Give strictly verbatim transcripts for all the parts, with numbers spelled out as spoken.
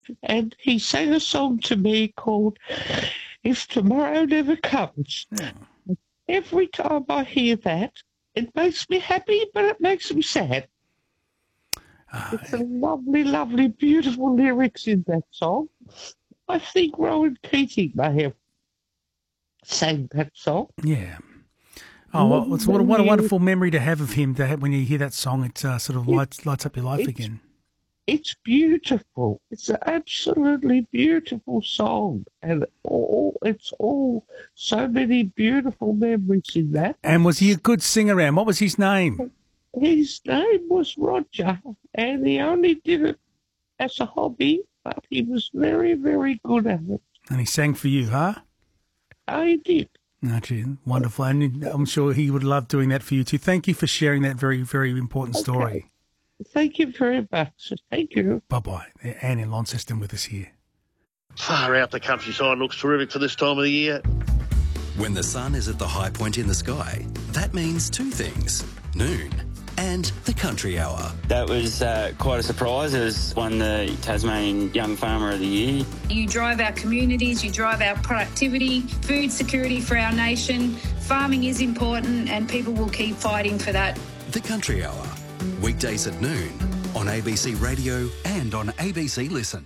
and he sang a song to me called If Tomorrow Never Comes. Yeah. Every time I hear that, it makes me happy, but it makes me sad. Uh, It's a lovely, lovely, beautiful lyrics in that song. I think Rowan Keating may have sang that song. yeah. Oh, well, Many, it's what a, many what a years. wonderful memory to have of him. To have, when you hear that song, it uh, sort of It, lights lights up your life it's again. it's beautiful. It's an absolutely beautiful song, and all it's all so many beautiful memories in that. And was he a good singer, Anne? What was his name? His name was Roger, and he only did it as a hobby, but he was very, very good at it. And he sang for you, huh? I did. Oh, gee, wonderful. And I'm sure he would love doing that for you too. Thank you for sharing that very, very important story. Okay. Thank you very much. Thank you. Bye-bye. Anne in Launceston with us here. Far out, the countryside looks terrific for this time of the year. When the sun is at the high point in the sky, that means two things: noon and the country hour. That was uh, quite a surprise. It was won the Tasmanian Young Farmer of the Year. You drive our communities, you drive our productivity, food security for our nation. Farming is important and people will keep fighting for that. The country hour, weekdays at noon on A B C Radio and on A B C Listen.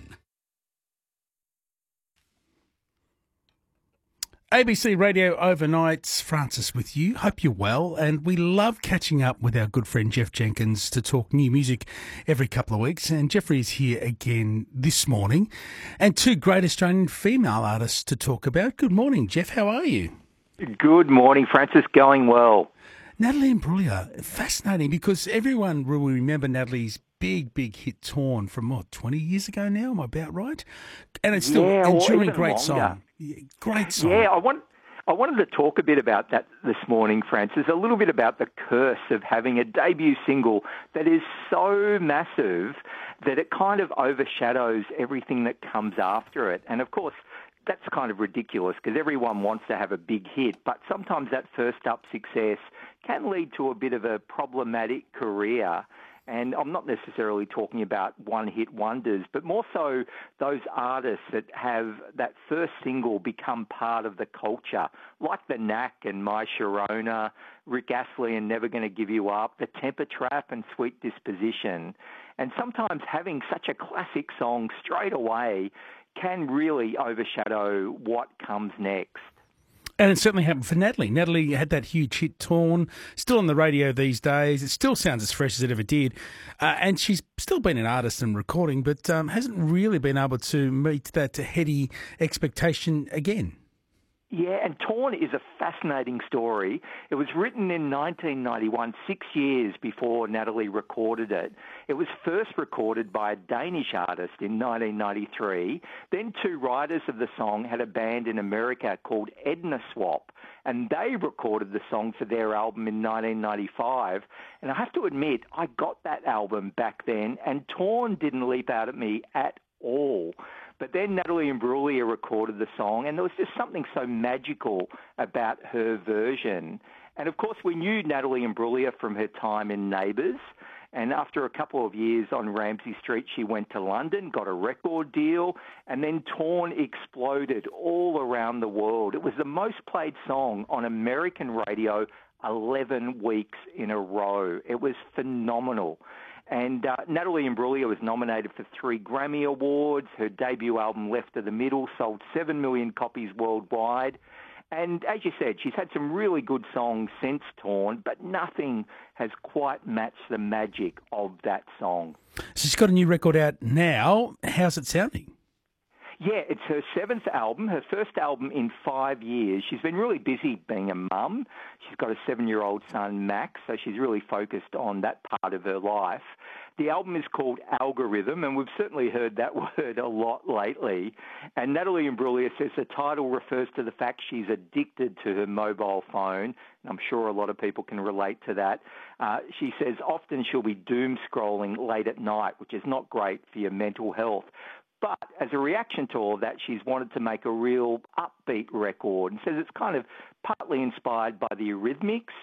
A B C Radio Overnights, Francis with you. Hope you're well. And we love catching up with our good friend Jeff Jenkins to talk new music every couple of weeks. And Jeffrey is here again this morning. And two great Australian female artists to talk about. Good morning, Jeff. How are you? Good morning, Francis. Going well. Natalie Imbruglia, fascinating because everyone will remember Natalie's big, big hit Torn from, what, twenty years ago now? Am I about right? And it's still yeah, enduring great longer. song. Yeah, great song. Yeah, I want I wanted to talk a bit about that this morning, Francis, a little bit about the curse of having a debut single that is so massive that it kind of overshadows everything that comes after it. And, of course, that's kind of ridiculous because everyone wants to have a big hit, but sometimes that first-up success can lead to a bit of a problematic career. And I'm not necessarily talking about one-hit wonders, but more so those artists that have that first single become part of the culture, like the Knack and My Sharona, Rick Astley and Never Gonna Give You Up, the Temper Trap and Sweet Disposition. And sometimes having such a classic song straight away can really overshadow what comes next. And it certainly happened for Natalie. Natalie had that huge hit, Torn, still on the radio these days. It still sounds as fresh as it ever did. Uh, and she's still been an artist and recording, but um, hasn't really been able to meet that heady expectation again. Yeah, and Torn is a fascinating story. It was written in nineteen ninety-one, six years before Natalie recorded it. It was first recorded by a Danish artist in nineteen ninety-three. Then two writers of the song had a band in America called Edna Swap, and they recorded the song for their album in nineteen ninety-five. And I have to admit, I got that album back then, and Torn didn't leap out at me at all. But then Natalie Imbruglia recorded the song, and there was just something so magical about her version. And, of course, we knew Natalie Imbruglia from her time in Neighbours, and after a couple of years on Ramsay Street, she went to London, got a record deal, and then Torn exploded all around the world. It was the most played song on American radio eleven weeks in a row. It was phenomenal. And uh, Natalie Imbruglia was nominated for three Grammy Awards. Her debut album, Left of the Middle, sold seven million copies worldwide. And as you said, she's had some really good songs since Torn, but nothing has quite matched the magic of that song. So she's got a new record out now. How's it sounding? Yeah, it's her seventh album, her first album in five years. She's been really busy being a mum. She's got a seven-year-old son, Max, so she's really focused on that part of her life. The album is called Algorithm, and we've certainly heard that word a lot lately. And Natalie Imbruglia says the title refers to the fact she's addicted to her mobile phone, and I'm sure a lot of people can relate to that. Uh, she says often she'll be doom scrolling late at night, which is not great for your mental health. But as a reaction to all of that, she's wanted to make a real upbeat record and says it's kind of partly inspired by the Eurythmics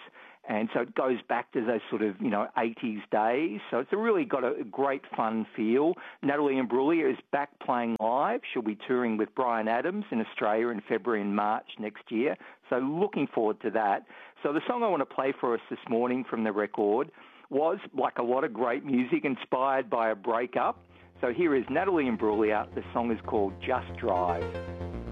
And so it goes back to those sort of, you know, eighties days. So it's really got a great fun feel. Natalie Imbruglia is back playing live. She'll be touring with Bryan Adams in Australia in February and March next year. So looking forward to that. So the song I want to play for us this morning from the record was, like a lot of great music, inspired by a breakup. So here is Natalie Imbruglia. The song is called Just Drive.